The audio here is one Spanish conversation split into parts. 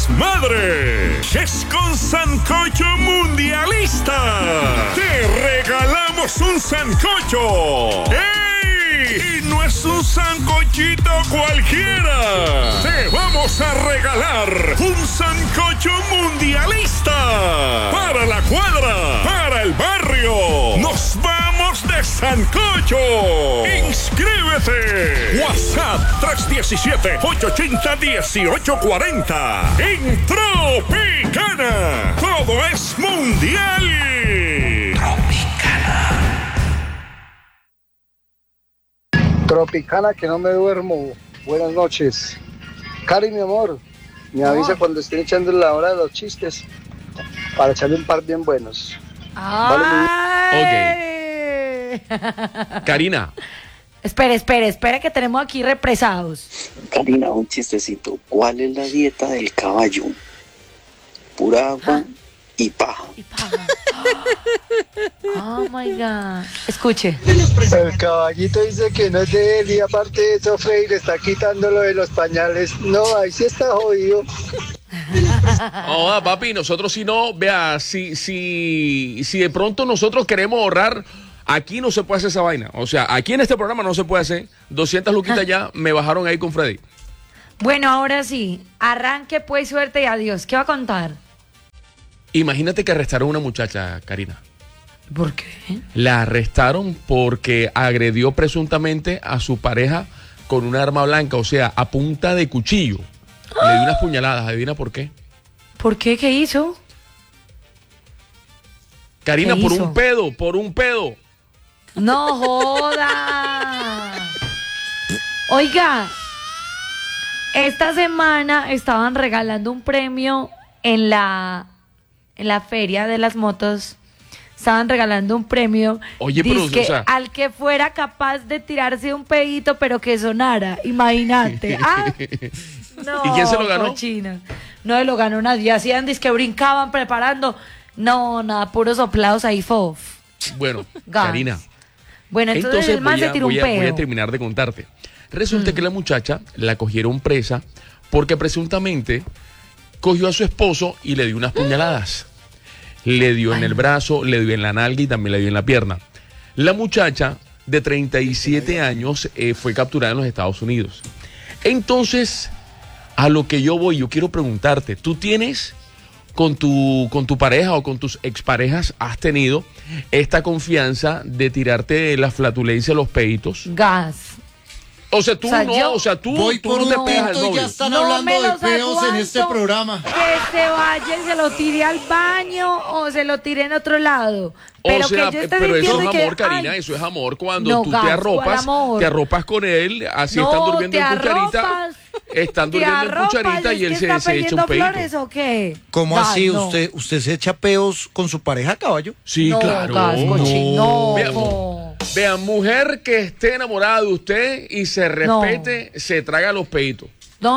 desmadre es con Sancocho Mundialista. Te regalamos un sancocho. ¡Ey! Y no es un sancochito cualquiera. Te vamos a regalar un sancocho mundialista. Para la cuadra, para el barrio. Nos vamos de sancocho. ¡Inscríbete! WhatsApp 317-880-1840. En Tropicana. Todo es mundial. Tropicana, que no me duermo. Buenas noches. Cari, mi amor, me avisa cuando estén echando la hora de los chistes para echarle un par bien buenos. Ay. Ok. Karina. Espere, que tenemos aquí represados. Karina, un chistecito. ¿Cuál es la dieta del caballo? Pura agua y paja. Oh my God. Escuche. El caballito dice que no es de él y aparte de eso, Freddy le está quitándolo de los pañales. No, ahí sí está jodido. Oh, papi, nosotros si no, vea, si de pronto nosotros queremos ahorrar, aquí no se puede hacer esa vaina. O sea, aquí en este programa no se puede hacer. 200 luquitas ya me bajaron ahí con Freddy. Bueno, ahora sí. Arranque pues, suerte y adiós. ¿Qué va a contar? Imagínate que arrestaron a una muchacha, Karina. ¿Por qué? La arrestaron porque agredió presuntamente a su pareja con una arma blanca, o sea, a punta de cuchillo. Le dio unas puñaladas, ¿adivina por qué? ¿Por qué? ¿Qué hizo? Karina, ¿Qué hizo? por un pedo. No joda. Oiga, esta semana estaban regalando un premio en la feria de las motos. Estaban regalando un premio. Oye, pero, dizque, o sea, al que fuera capaz de tirarse un pedito, pero que sonara. Imagínate. No, ¿y quién se lo ganó? Cochina. No se lo ganó nadie. Hacían disque brincaban preparando. No, nada, puros soplados ahí, fof. Bueno, Gas. Karina. Bueno, entonces el man se tiró un voy a pedo. terminar de contarte. Resulta que la muchacha la cogieron presa porque presuntamente cogió a su esposo y le dio unas puñaladas. Le dio en el brazo, le dio en la nalga y también le dio en la pierna. La muchacha de 37 años fue capturada en los Estados Unidos. Entonces, a lo que yo voy, yo quiero preguntarte, ¿tú tienes con tu pareja o con tus exparejas, has tenido esta confianza de tirarte la flatulencia, los peitos? Gas. O sea, tú tú no te pegas al novio. Ya están hablando de peos en este programa. Que se vaya y se lo tire al baño o se lo tire en otro lado. Pero O sea, que yo esté pero eso sintiendo es amor, que, Karina, ay, eso es amor cuando no, tú gas, te ¿cuál arropas con él, así no, están durmiendo te en cucharita, arropas, están te durmiendo en arropas, cucharita y es él que se está echa un perdiendo peito. flores o qué? ¿Cómo Gas, así? no. ¿Usted se echa peos con su pareja, caballo? Sí, No, claro. gas, cochino, Vea, no. vea, mujer que esté enamorada de usted y se respete, se traga los peitos. No.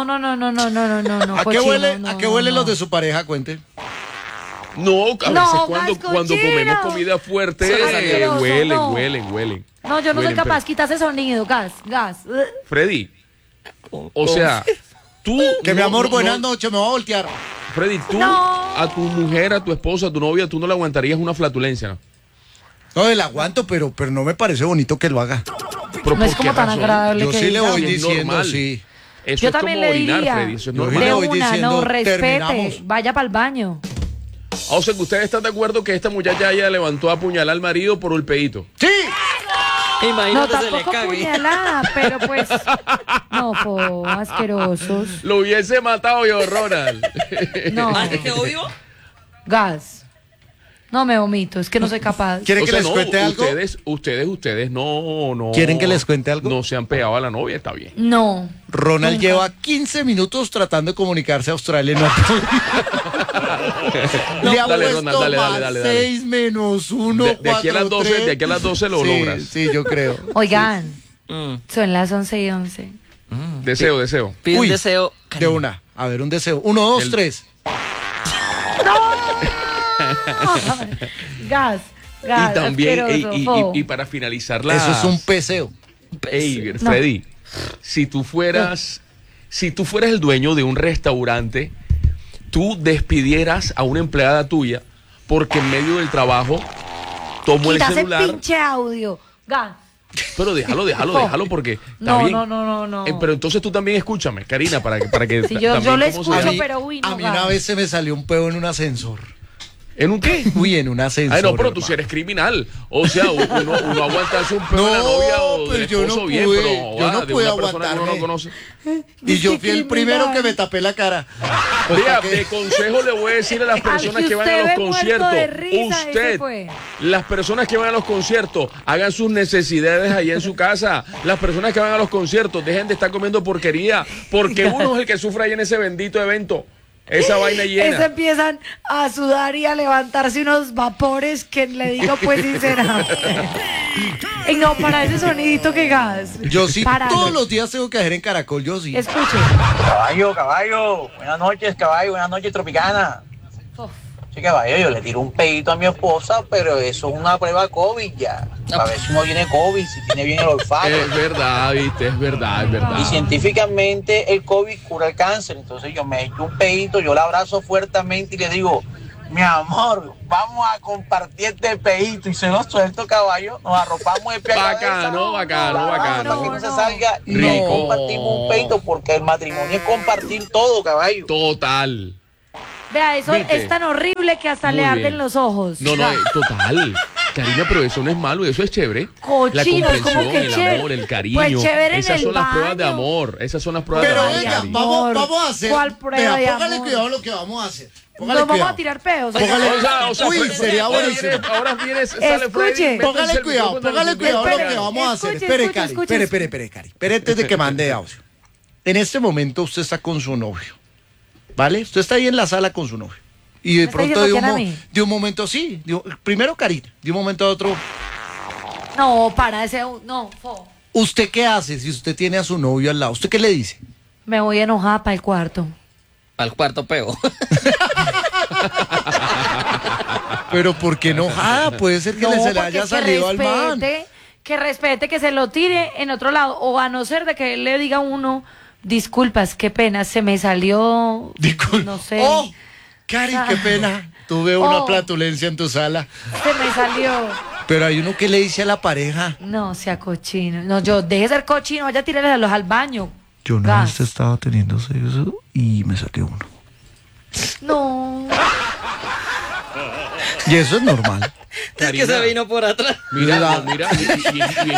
¿A qué cochino, huele, no, ¿a qué huelen no. los de su pareja? Cuente. No, a No, veces gas, cuando cochino. comemos comida fuerte, Eso es asqueroso, huelen. No, yo no soy Huelen, capaz, pero- quita ese sonido, gas. Freddy, o sea, tú... Que mi no- amor, no- buenas no- noches, me voy a voltear. Freddy, tú No. a tu mujer, a tu esposa, a tu novia, tú no le aguantarías una flatulencia, ¿no? No, el aguanto, pero no me parece bonito que lo haga. ¿Pero No es por como qué tan razón? agradable Yo que sí le diga. voy Es diciendo, normal. sí. Eso Yo es también como le orinar, diría, Freddy, eso es Yo normal. le de voy una, diciendo, no, respete, terminamos. vaya para el baño. O sea, que ustedes están de acuerdo que esta muchacha ya levantó a apuñalar al marido por el pedito. ¡Sí! No, Imagínate se le tampoco cague. puñalada, pero pues, no, asquerosos. Lo hubiese matado yo, Ronald. No, ¿Ah, te quedó vivo? gas. No me vomito, es que no soy capaz. ¿Quieren O que sea, les no, cuente algo? ustedes no. ¿Quieren que les cuente algo? No se han pegado a la novia, está bien. No. Ronald Nunca. lleva 15 minutos tratando de comunicarse a Australia. No, le ha dale, puesto Ronald, dale, más dale. 6 menos 1, De aquí a las 12, de aquí a las 12 lo logras. Sí, yo creo. Oigan, son las 11:11. Deseo. Pide un Uy, deseo. De una. A ver, un deseo. 1, 2, 3. Gas. Y también, asqueroso, y para finalizar Eso es un peseo. Ey, Freddy, si tú fueras el dueño de un restaurante, tú despidieras a una empleada tuya porque en medio del trabajo tomó el Quitas celular? el pinche audio. Gas. Pero déjalo porque está No, bien. no. Pero entonces tú también escúchame, Karina, para que Sí, yo también le cómo escucho, se- pero uy, no. A mí una gas. vez se me salió un peo en un ascensor. ¿En un qué? Uy, en un ascensor. Ay, no, pero tú hermano. sí eres criminal. O sea, uno aguantarse un pedo de la No, novia o pues del yo no esposo bien, pude, pero yo no de pude una persona que uno no aguantarme. conoce. Y yo Dice fui el criminal. primero que me tapé la cara. Pues, Vea, ¿para qué? de consejo le voy a decir a las personas que que van a usted los ve muerto conciertos. de risa, ese Usted, fue. las personas que van a los conciertos, hagan sus necesidades ahí en su casa. Las personas que van a los conciertos, dejen de estar comiendo porquería, porque uno es el que sufre ahí en ese bendito evento. Esa vaina llena. Eso empiezan a sudar y a levantarse unos vapores que le digo pues sinceramente. Y no, para ese sonidito que gas. Yo sí, Páralo. todos los días tengo que hacer en Caracol, yo sí. Escuche. Caballo. Buenas noches, caballo. Buenas noches, Tropicana. Uf. Sí, caballo, yo le tiro un pedito a mi esposa, pero eso es una prueba COVID ya. A ver si uno tiene COVID, si tiene bien el olfato. Es verdad, viste, es verdad. Y científicamente el COVID cura el cáncer. Entonces yo me echo un pedito, yo la abrazo fuertemente y le digo, mi amor, vamos a compartir este pedito. Y se lo suelto, caballo. Nos arropamos de pie a cabeza. Bacano. Para que no se salga. Y Rico. no compartimos un pedito porque el matrimonio es compartir todo, caballo. Total. Vea, eso ¿Viste? es tan horrible que hasta Muy le arden bien. los ojos. No, total. Karina, pero eso no es malo, eso es chévere. Cochino, la es como comprensión, que el chévere. amor, el cariño. Pues chévere en Esas el son las pruebas de baño. amor. Esas son las pruebas Pero de amor. venga, Karina. vamos a hacer. ¿Cuál prueba de póngale amor? cuidado a lo que vamos a hacer. Nos Póngale vamos cuidado. a tirar peos. Póngale- O sea, Uy, Freddy, sería buenísimo. Ahora viene, sale Escuche. Freddy, métese Póngale el cuidado, micrófono póngale en el cuidado a lo Espere, que vamos a hacer. escuche, Espere, escuche, Cari, escuche. espere, Cari. Espere antes de que mande audio. En este momento usted está con su novio, ¿vale? Usted está ahí en la sala con su novio. Y de ¿Me está pronto diciendo quién a mí? de un momento sí, primero Karina, de un momento a otro. No, para ese... No, ¿Usted qué hace si usted tiene a su novio al lado? ¿Usted qué le dice? me voy enojada para el cuarto. Al cuarto peo. Pero ¿por qué enojada? Puede ser que se le porque haya salido al man. Que respete, que se lo tire en otro lado. O a no ser de que él le diga a uno, disculpas, qué pena, se me salió... Disculpa. No sé. Oh, Cari, qué pena. Tuve una Oh. platulencia en tu sala. Se me salió... Pero hay uno que le dice a la pareja. No, sea cochino. No, yo, deje de ser cochino, vaya a tirarlos al baño. Yo una no vez estaba teniendo sexo y me saqué uno. No. Y eso es normal. Es que se vino por atrás. Mira, La- mira, y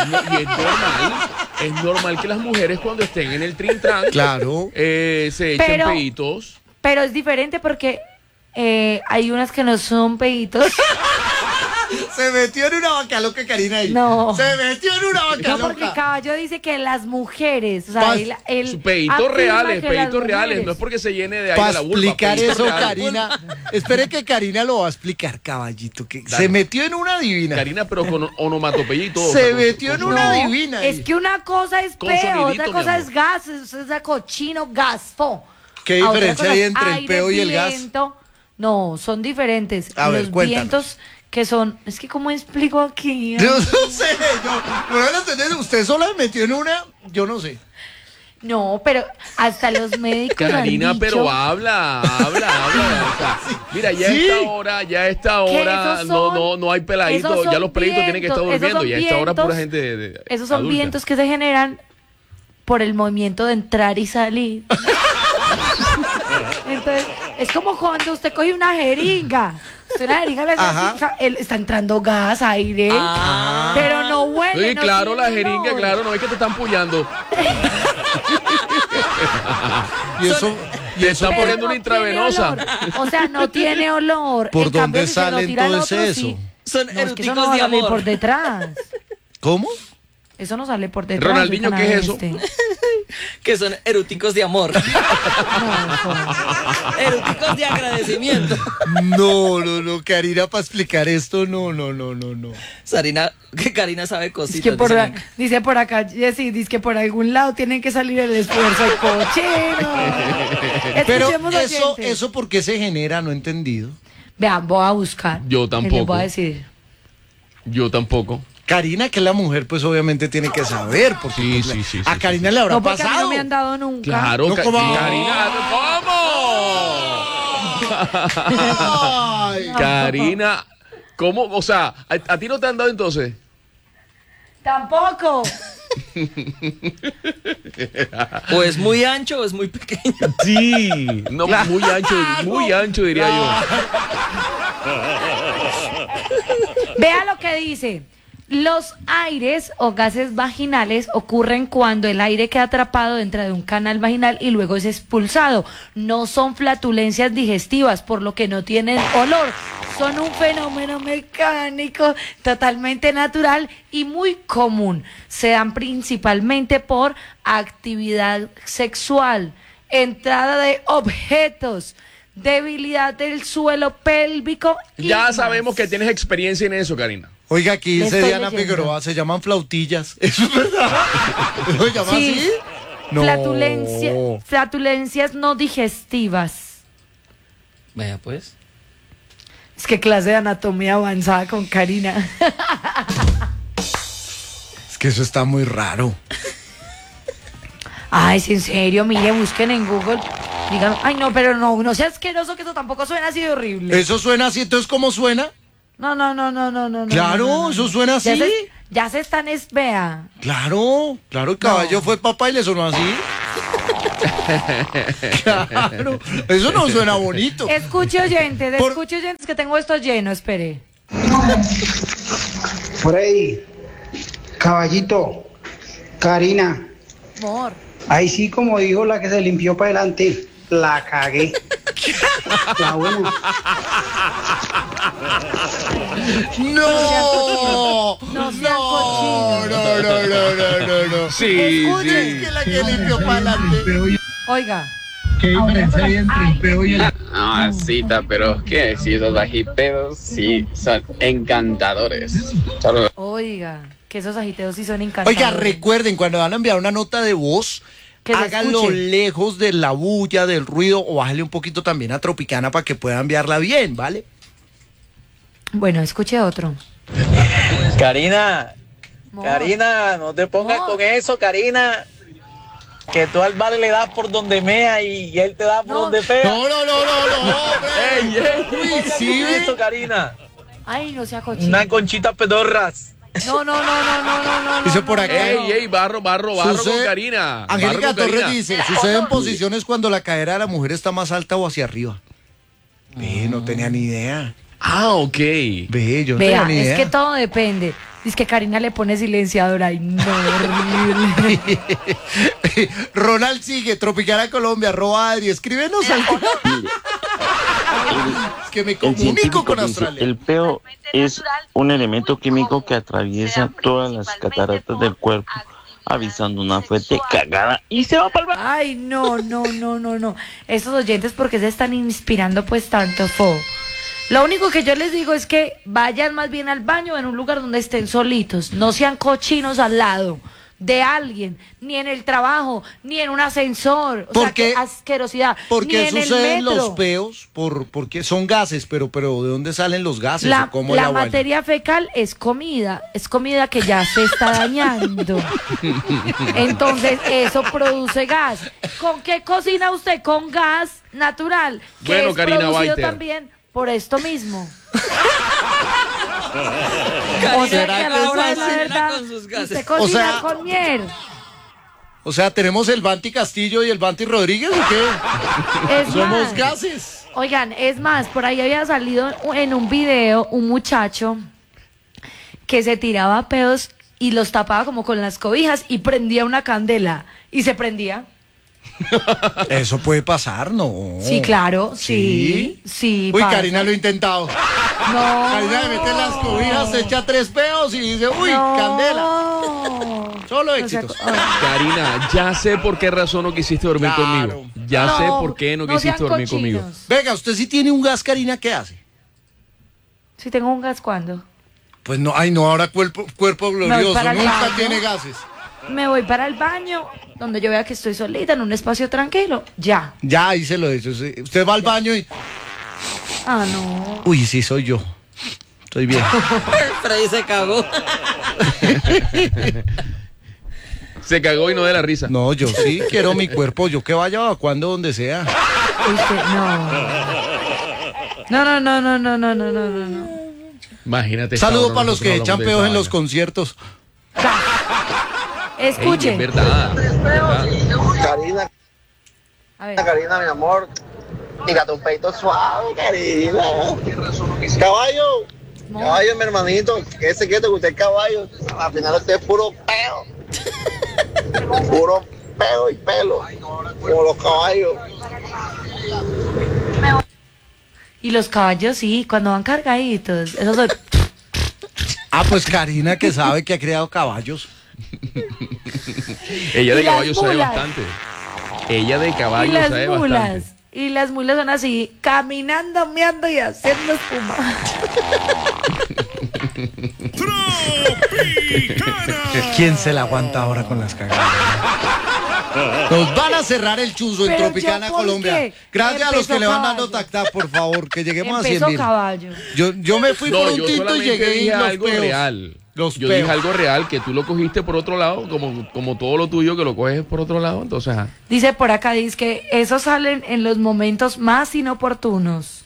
es normal que las mujeres cuando estén en el trintran Claro. se echen Pero- peditos. Pero es diferente porque hay unas que no son peditos. Se metió en una vaca loca, Karina. Ahí. No. Se metió en una vaca No, porque el loca. caballo dice que las mujeres, o sea, Pas- Sus peditos afirma reales, que las peditos reales. mujeres- No es porque se llene de aire Para la vulva. explicar peditos eso, reales. Karina. Espere que Karina lo va a explicar, caballito. Que Dale. se metió en una divina. Karina, pero con onomatopeya y todo. Se o sea, con- metió en con- una No, divina. es que una cosa es Con peo, sonidito, otra cosa mi es amor. gas, es cochino, gasfo. ¿Qué A otra diferencia cosa hay es entre el aire, peo y el gas? viento. No, son diferentes. A ver, Los cuéntanos. vientos que son, es que cómo explico aquí. Yo no sé, no lo entendés. Usted sola me metió en una, yo no sé. No, pero hasta los médicos Karina, han dicho pero habla. O sea, mira, ya Sí. a esta hora, esos son- no hay peladitos, esos son ya los peladitos tienen que estar vientos, esos durmiendo, son ya a esta hora pura vientos, gente esos son adulta. vientos que se generan por el movimiento de entrar y salir. Entonces, es como cuando usted coge una jeringa. Usted una jeringa le hace Ajá. así, él está entrando gas, aire, pero no huele. Sí, no claro, tiene la jeringa, olor. claro, no es que te están pullando. Y eso, Te están Pero poniendo no una intravenosa. tiene olor. O sea, no tiene olor. ¿Por En cambio, dónde si se lo sale tira al entonces otro, eso? sí. Son No, es que eso eruticos no va a de salir amor. por detrás. ¿Cómo? Eso no sale por detrás. Ronaldinho, el ¿qué es eso? canal Que son eruticos de amor. No, Eruticos de agradecimiento. No, Karina, para explicar esto, no. Sarina, que Karina sabe es cositas. que por, dicen. dice por acá, Jessy, dice que por algún lado tiene que salir el esfuerzo del cochino. Pero Escuchemos oyentes. eso ¿por qué se genera? No he entendido. Vean, voy a buscar. Yo Y les tampoco. voy a decir. Yo tampoco. Karina, que es la mujer, pues obviamente tiene que saber. Porque Sí, pues, sí, sí, a sí, Karina le habrá No, porque a mí pasado. no me han dado nunca. Claro, No, ¿cómo? Karina, ¿cómo? Ay. Karina, ¿cómo? O sea, ¿a ti no te han dado entonces? Tampoco. O es muy ancho o es muy pequeño. Sí, no, muy ancho diría yo. Vea lo que dice. Los aires o gases vaginales ocurren cuando el aire queda atrapado dentro de un canal vaginal y luego es expulsado. No son flatulencias digestivas, por lo que no tienen olor. Son un fenómeno mecánico totalmente natural y muy común. Se dan principalmente por actividad sexual, entrada de objetos, debilidad del suelo pélvico y Ya más. sabemos que tienes experiencia en eso, Karina. Oiga, aquí Le dice estoy Diana leyendo. Figueroa, se llaman flautillas. ¿Eso es verdad? ¿Lo llama Sí. así? No. Flatulencias no digestivas. Vea pues. Es que clase de anatomía avanzada con Karina. Es que eso está muy raro. Ay, sí, en serio, mire, busquen en Google. Digan, ay, no, pero no sea asqueroso, que eso tampoco suena así de horrible. ¿Eso suena así? Entonces, ¿cómo suena? No. Claro, no. eso suena así. Ya se están, vea. Claro, el caballo fue papá y le sonó así. Claro, eso no suena bonito. Escuche oyentes, Por- que tengo esto lleno, espere. Freddy, caballito, Karina, Amor. ahí sí como dijo la que se limpió para adelante, la cagué. La buena. No, No sean cochinos. no. Sí, Escuchen. Que la que limpió para adelante. Oiga. ¿Qué diferencia hay entre el peo y el... Mamacita, pero ¿qué? Si esos ajipedos sí son encantadores. Saludos. Oiga, que esos agiteos sí son encantadores. Oiga, recuerden, cuando van a enviar una nota de voz, Que se háganlo escuche. lejos de la bulla, del ruido, o bájale un poquito también a Tropicana para que pueda enviarla bien, ¿vale? Bueno, escuche otro. Karina, Amor. Karina, no te pongas Amor. con eso, Karina. Que tú al vale le das por donde mea y él te da por No. donde pea. No, hombre. Uy, sí, Eso, Karina. Ay, no sea cochino. Una conchita pedorras. No. Dice por acá. Ey, barro con Sucede- Karina. Angélica Barro con Torres Karina. dice, sucede en posiciones cuando la cadera de la mujer está más alta o hacia arriba. Ve, no tenía ni idea. Ah, ok. Ve, yo no Vea, tenía ni idea. es que todo depende. Dice que Karina le pone silenciador. Ay, no, horrible. Ronald sigue, Tropicana Colombia, @Adri, escríbenos al... Es que me El comunico científico con dice, Australia. el peo es un elemento químico que atraviesa todas las cataratas del cuerpo, avisando una fuerte cagada y se va para el baño. Ay, no. Estos oyentes, ¿por qué se están inspirando pues tanto, fo? Lo único que yo les digo es que vayan más bien al baño en un lugar donde estén solitos. No sean cochinos al lado de alguien, ni en el trabajo, ni en un ascensor. O ¿Por sea, qué? qué asquerosidad. ¿Por Ni qué en el suceden metro. los peos? Porque son gases, pero ¿de dónde salen los gases? La, ¿O cómo la la vaina? materia fecal es comida que ya se está dañando. Entonces eso produce gas. ¿Con qué cocina usted? Con gas natural, que Bueno, es Karina producido Waiter. también por esto mismo. Karina, O sea que a la ¿qué hora de la cocina verdad, con sus gases? usted cocina O sea- con miel. O sea, ¿tenemos el Banti Castillo y el Banti Rodríguez o qué? Es Somos más, gases. oigan, es más, por ahí había salido en un video un muchacho que se tiraba pedos y los tapaba como con las cobijas y prendía una candela. Y se prendía. Eso puede pasar, ¿no? Sí, claro, sí. Uy, pasa. Karina lo ha intentado. No. Karina le mete las cobijas, se echa 3 peos y dice, uy, candela. Solo O sea, éxitos. Karina, ya sé por qué razón no quisiste dormir Claro. conmigo. Ya sé por qué no quisiste sean dormir conmigo. cochinos. Venga, usted sí tiene un gas, Karina, ¿qué hace? Si tengo un gas, ¿cuándo? Pues no, ay no, ahora cuerpo glorioso, para el nunca baño. tiene gases. Me voy para el baño, donde yo vea que estoy solita, en un espacio tranquilo. Ya. Ya, ahí se lo he dicho. Sí. Usted va al baño y... Ah, no. Uy, sí, soy yo. Estoy bien. Freddy se cagó. Se cagó y no de la risa. No, yo sí quiero mi cuerpo, yo que vaya evacuando donde sea. Usted, no. No. Imagínate. Saludos cabrón, para los que nosotros echan hablamos de peos esa en los vaina. conciertos. Escuche. Ey, es verdad. Karina, A ver. Karina, mi amor. Tírate un peito suave, Karina. Caballo. No. Caballo, mi hermanito. Quédese quieto que usted es caballo. Al final usted es puro peo. Puro peo y pelo. Como los caballos. Y los caballos sí, cuando van cargaditos. Esos son... Ah, pues Karina que sabe que ha criado caballos. Ella Y de las caballo sabe mulas. bastante. Ella de Y caballo las sabe mulas. bastante. Y las mulas son así, caminando, meando y haciendo espuma. Tropicana. ¿Quién se la aguanta ahora con las cagadas? Nos van a cerrar el chuzo en Pero Tropicana, ¿yo por Colombia. qué? Gracias a los Empezó que le van dando caballo. tac-tac, por favor, que lleguemos a Empezó 100.000. caballo. Yo me fui por un yo tinto y solamente llegué y dije los algo peos. real. Los Yo peos. dije algo real, que tú lo cogiste por otro lado, como todo lo tuyo que lo coges por otro lado, entonces, ajá. Dice por acá, dice que esos salen en los momentos más inoportunos.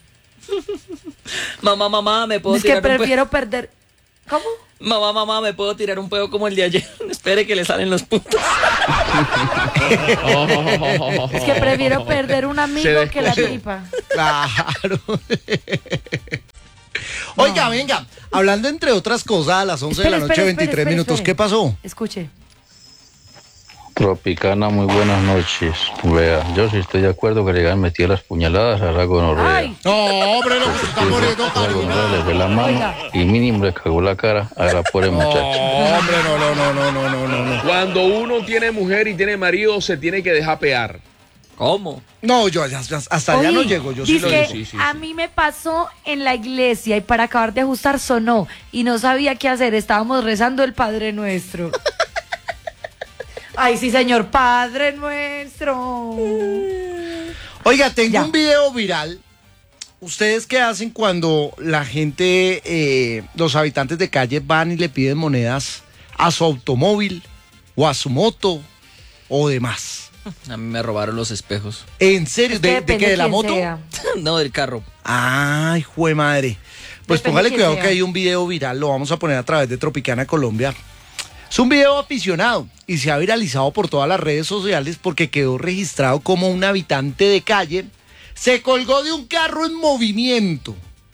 Mamá, ¿me puedo Es que tirar un peo? prefiero perder... ¿Cómo? Mamá, ¿me puedo tirar un peo como el de ayer? Espere que le salen los puntos. Es que prefiero perder un amigo Se que la descoció. tripa. Claro. Oiga, venga, hablando entre otras cosas a las 11 de la Espere, noche, espere, 23 espere, minutos, espere. ¿qué pasó? Escuche. Tropicana, muy buenas noches. Vea, yo sí estoy de acuerdo que le hayan metido las puñaladas a la gonorrea. Ay, No, hombre, lo que se está muriendo, La gonorrea le Karina. fue la mano Oiga. y mínimo le cagó la cara a la pobre No, muchacha. hombre, no. Cuando uno tiene mujer y tiene marido, se tiene que dejar pear. ¿Cómo? No, yo hasta allá no oí, llego, yo sí dice lo que digo. sí. a mí me pasó en la iglesia y para acabar de ajustar sonó y no sabía qué hacer, estábamos rezando el Padre Nuestro. Ay, sí, señor, Padre Nuestro. Oiga, tengo Ya. un video viral. ¿Ustedes qué hacen cuando la gente, los habitantes de calle van y le piden monedas a su automóvil o a su moto o demás? A mí me robaron los espejos. ¿En serio? Es que ¿De depende qué? ¿De la quién moto? sea. No, del carro. Ay, jue madre. Pues Depende póngale quién cuidado sea. que hay un video viral, lo vamos a poner a través de Tropicana Colombia. Es un video aficionado y se ha viralizado por todas las redes sociales porque quedó registrado como un habitante de calle se colgó de un carro en movimiento.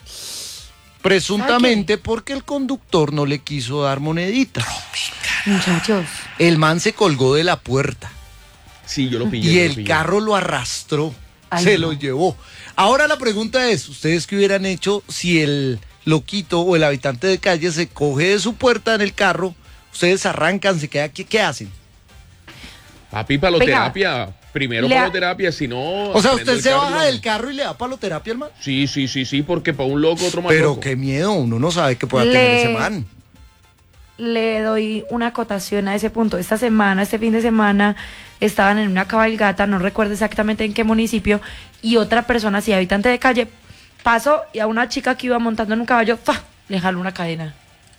Presuntamente porque el conductor no le quiso dar moneditas. Muchachos. El man se colgó de la puerta Sí, yo lo pillé. y yo lo el pillé. carro lo arrastró. Ay, Se no. lo llevó. Ahora la pregunta es, ¿ustedes qué hubieran hecho si el loquito o el habitante de calle se coge de su puerta en el carro? Ustedes arrancan, se queda, ¿qué hacen? Papi, paloterapia. Primero Le ha- paloterapia, si no... O sea, prendo usted el se carro y baja lo- del carro y le da paloterapia al man. Sí, porque para un loco otro más Pero loco. qué miedo, uno no sabe qué pueda tener ese man. Le doy una acotación a ese punto. Este fin de semana, estaban en una cabalgata, no recuerdo exactamente en qué municipio, y otra persona, así habitante de calle, pasó y a una chica que iba montando en un caballo, ¡fa!, le jaló una cadena.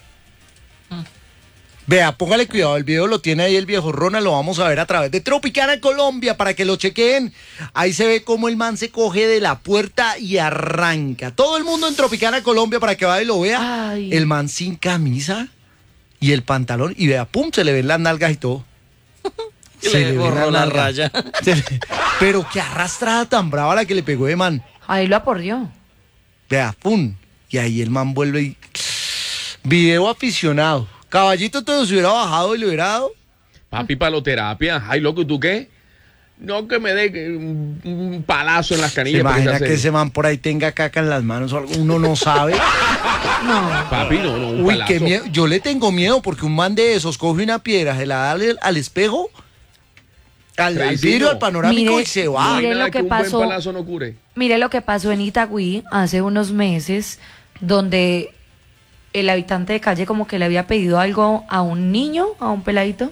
Vea, póngale cuidado, el video lo tiene ahí el viejo Ronald, lo vamos a ver a través de Tropicana Colombia para que lo chequeen. Ahí se ve cómo el man se coge de la puerta y arranca. Todo el mundo en Tropicana Colombia para que vaya y lo vea. Ay. El man sin camisa y el pantalón y vea, pum, se le ven las nalgas y todo. Se le ven borró las la nalgas. raya. Pero qué arrastrada tan brava la que le pegó de man. Ahí lo aporrió. Vea, pum. Y ahí el man vuelve y... Video aficionado. Caballito todo se hubiera bajado y le hubiera dado. Papi, paloterapia. Ay, loco, ¿y tú qué? No que me dé un palazo en las ¿Se canillas. porque imagina se que hace- ese man por ahí tenga caca en las manos o algo? Uno no sabe. No. Papi, no, un Uy, palazo. qué miedo. Yo le tengo miedo porque un man de esos coge una piedra, se la da al espejo, al Fredicito. vidrio, al panorámico Mire, y se No va. hay mire nada lo que un pasó. buen palazo no cure. Mire lo que pasó en Itagüí hace unos meses, donde el habitante de calle como que le había pedido algo a un niño, a un peladito.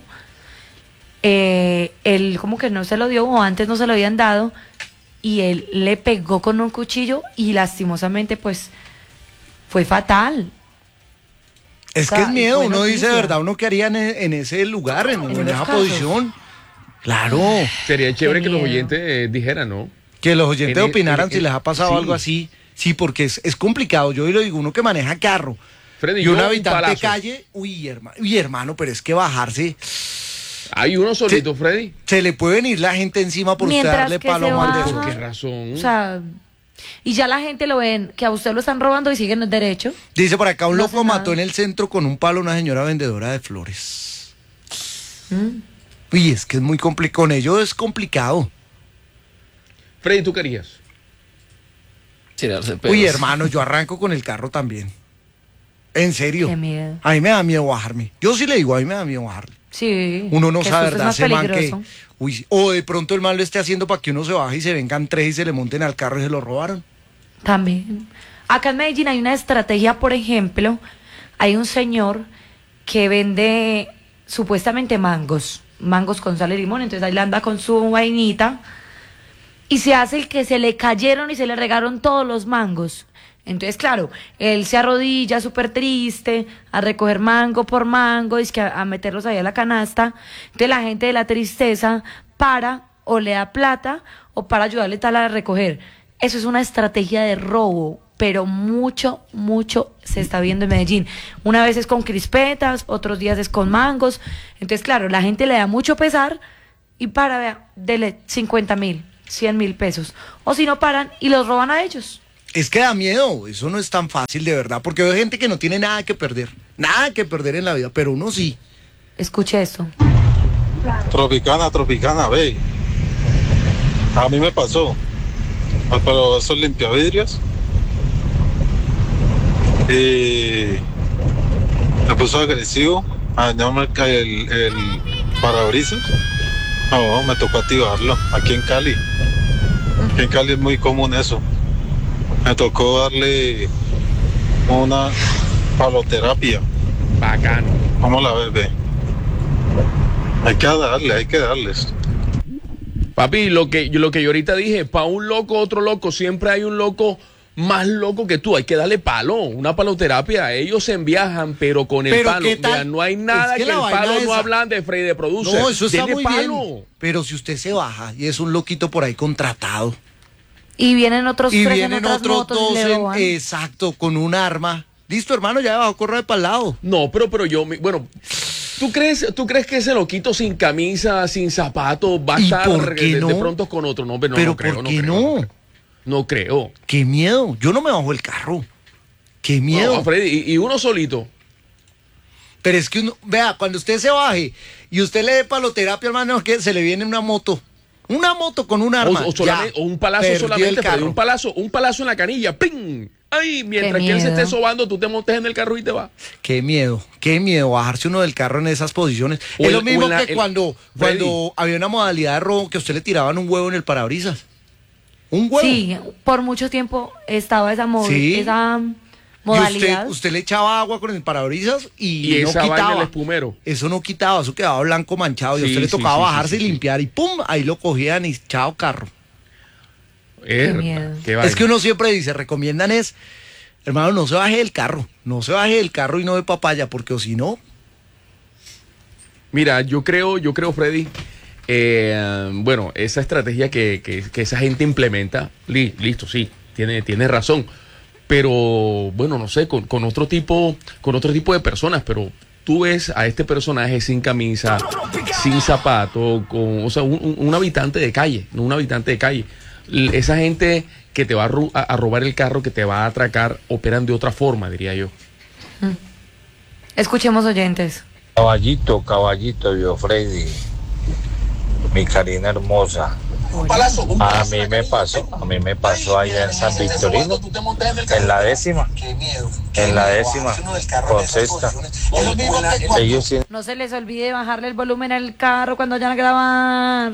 Él como que no se lo dio o antes no se lo habían dado y él le pegó con un cuchillo y lastimosamente pues fue fatal. Es O sea, que es miedo, fue uno dice de noticia. verdad, uno qué haría en ese lugar, en esos esa casos. posición. Claro, Sería chévere que los miedo. oyentes dijeran, ¿no? que los oyentes En- opinaran en- si les ha pasado sí. algo así. Sí, porque es complicado. Yo lo digo, uno que maneja carro Freddy, y un yo, habitante de palazo. calle, hermano, pero es que bajarse, Hay uno solito, Freddy. se le puede venir la gente encima por usted Mientras darle que palo se a mal de baja, eso. ¿Por qué razón? O sea, y ya la gente lo ven que a usted lo están robando y siguen el derecho. Dice por acá, un No loco hace nada. mató en el centro con un palo a una señora vendedora de flores. Mm. Uy, es que es muy complicado. Con ello es complicado. Freddy, ¿tú querías? Tirarse pedos. Uy, hermano, yo arranco con el carro también. En serio. Qué miedo. A mí me da miedo bajarme. Yo sí le digo, a mí me da miedo bajarme. Sí. Uno no que sabe, esto es ¿verdad? más Ese man que... peligroso. Uy, o de pronto el man lo esté haciendo para que uno se baje y se vengan 3 y se le monten al carro y se lo robaron. También. Acá en Medellín hay una estrategia, por ejemplo, hay un señor que vende supuestamente mangos con sal y limón, entonces ahí le anda con su vainita y se hace el que se le cayeron y se le regaron todos los mangos. Entonces, claro, él se arrodilla súper triste a recoger mango por mango y a meterlos ahí a la canasta. Entonces la gente de la tristeza para o le da plata o para ayudarle tal a recoger. Eso es una estrategia de robo, pero mucho se está viendo en Medellín. Una vez es con crispetas, otros días es con mangos. Entonces, claro, la gente le da mucho pesar y para, vea, dele 50.000, 100.000 pesos. O si no paran y los roban a ellos. Es que da miedo, eso no es tan fácil de verdad, porque hay gente que no tiene nada que perder en la vida, pero uno sí. Escuche esto. Tropicana, ve. A mí me pasó. Pero esos limpiavidrios. Y me puso agresivo a dañarme el parabrisas. No, me tocó activarlo aquí en Cali. Aquí en Cali es muy común eso. Me tocó darle una paloterapia. Bacano. ¿Cómo la ves, ve? Hay que darles. Papi, lo que yo ahorita dije, para un loco, otro loco, siempre hay un loco más loco que tú. Hay que darle palo, una paloterapia. Ellos se enviajan, pero con el palo. ¿qué tal? Vean, no hay nada Es que el la palo vaina no esa. hablan de Freddy de Producer. No, eso está Denle muy palo. bien. Pero si usted se baja y es un loquito por ahí contratado. Y vienen otros Y tres vienen en otras otros motos y dos, le roban. exacto, con un arma. Listo, hermano, ya bajó, corre para el lado. No, pero yo, bueno, ¿tú crees que ese loquito sin camisa, sin zapatos, va a ¿Y estar por qué de no? pronto con otro? No, pero Pero no creo, ¿por no qué creo, no? No creo. Qué miedo, yo no me bajo el carro. Qué miedo. No, Freddy, y uno solito. Pero es que uno, vea, cuando usted se baje y usted le dé paloterapia, hermano, que se le viene una moto. Una moto con un arma. O un palazo perdió solamente, el Freddy, carro. un palazo en la canilla. ¡Ping! Ay, mientras Qué que él se miedo. esté sobando, tú te montes en el carro y te vas. Qué miedo bajarse uno del carro en esas posiciones. O Es el- lo o mismo en la- que el- cuando había una modalidad de robo que a usted le tiraban un huevo en el parabrisas. Un huevo. Sí, por mucho tiempo estaba esa, Sí. esa Y modalidad. usted le echaba agua con el parabrisas y no esa vaina quitaba. el espumero. Eso no quitaba, eso quedaba blanco manchado y a Sí, usted le sí, tocaba sí, bajarse sí, y sí. limpiar y ¡pum! Ahí lo cogían y chao carro. miedo. Qué Es vaina. que uno siempre dice, recomiendan hermano, no se baje del carro, y no de papaya, porque o si no, Mira, yo creo, Freddy, bueno, esa estrategia que esa gente implementa, listo, sí, tiene razón. Pero, bueno, no sé, con otro tipo de personas, pero tú ves a este personaje sin camisa, sin zapato, o sea, un habitante de calle, no un habitante de calle. Esa gente que te va a robar el carro, que te va a atracar, operan de otra forma, diría yo. Escuchemos oyentes. Caballito, yo Freddy, mi Karina hermosa. A mí me pasó allá en San Victorino, en la décima, con sexta. Ellos No se les olvide bajarle el volumen al carro cuando vayan a grabar.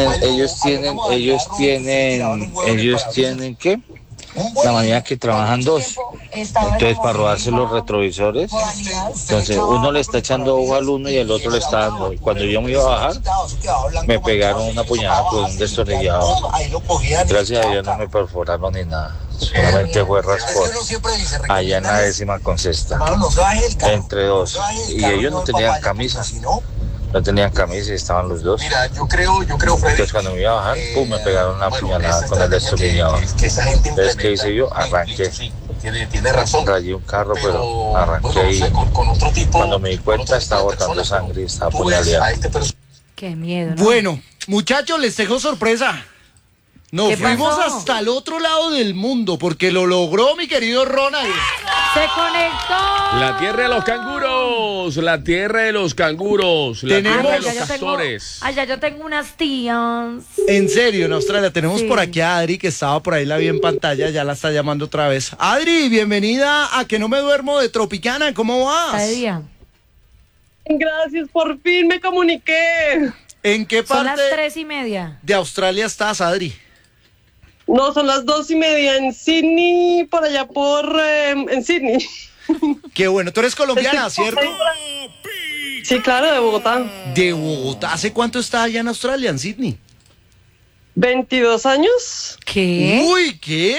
tienen ¿qué? La manera que trabajan dos. Entonces, para robarse los retrovisores, entonces uno le está echando ojo al uno y el otro le está dando. Y cuando yo me iba a bajar, me pegaron una puñalada con un destornillador. Gracias a Dios no me perforaron ni nada. Solamente fue raspón. Allá en la décima con sexta. Entre dos. Y ellos no tenían camisa. no tenían camisa y estaban los dos. Mira, yo creo, Entonces cuando me iba a bajar, pum, me pegaron una puñalada con el destornillador. Entonces, ¿qué hice yo? Arranqué. Tiene razón. Rayé un carro, pero arranqué y cuando me di cuenta estaba botando sangre y estaba puñaleado. Qué miedo, ¿no? Bueno, muchachos, les tengo sorpresa. Nos ¿Qué fuimos pasó? hasta el otro lado del mundo porque lo logró mi querido Ronald. ¡Se conectó! La tierra de los canguros, la tierra de los canguros, la Tenemos- tierra de los Allá yo tengo- castores. allá yo tengo unas tías. En serio, en Australia. Tenemos Sí. por aquí a Adri, que estaba por ahí, la vi en pantalla, ya la está llamando otra vez. Adri, bienvenida a Que No Me Duermo de Tropicana, ¿cómo vas? Cada día. Gracias, por fin me comuniqué. ¿En qué Son las parte 3:30. de Australia estás, Adri? No, son las 2:30 en Sydney, por allá en Sydney. Qué bueno, tú eres colombiana, Estoy- ¿cierto? Sí, claro, de Bogotá. De Bogotá. ¿Hace cuánto estás allá en Australia, en Sydney? 22 años. ¿Qué? Uy, ¿qué?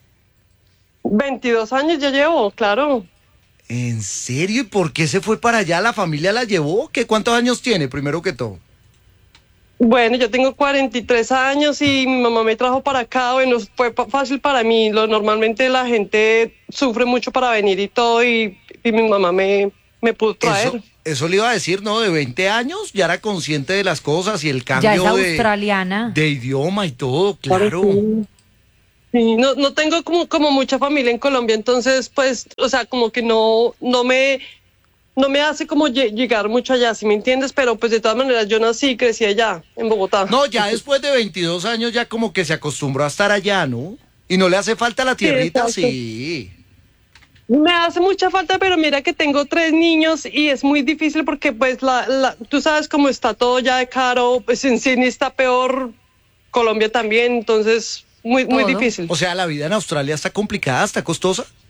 22 años ya llevo, claro. ¿En serio? ¿Y por qué se fue para allá? ¿La familia la llevó? ¿Qué cuántos años tiene, primero que todo? Bueno, yo tengo 43 años y mi mamá me trajo para acá. Bueno, fue fácil para mí. Normalmente la gente sufre mucho para venir y todo y mi mamá me pudo traer. Eso le iba a decir, ¿no? De 20 años ya era consciente de las cosas y el cambio Ya es australiana. de idioma y todo, claro. Sí, no tengo como mucha familia en Colombia, entonces pues, o sea, como que no me hace como llegar mucho allá, ¿sí me entiendes? Pero pues de todas maneras yo nací y crecí allá, en Bogotá. No, ya después de 22 años ya como que se acostumbró a estar allá, ¿no? Y no le hace falta la tierrita, exacto. sí. Me hace mucha falta, pero mira que tengo 3 niños y es muy difícil porque pues tú sabes cómo está todo ya de caro, pues en Sydney está peor, Colombia también, entonces muy Todo. difícil. O sea, la vida en Australia está complicada, está costosa.